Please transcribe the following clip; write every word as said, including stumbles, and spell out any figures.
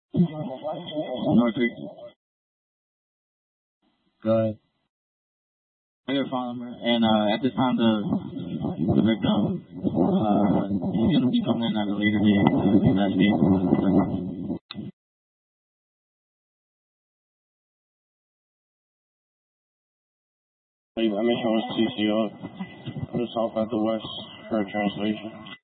North Creek. Go ahead. I got follow and uh, at this time the the victim uh, he's gonna be coming in at a later date to investigate. My mission was T C O. I'm just off at the west for a translation.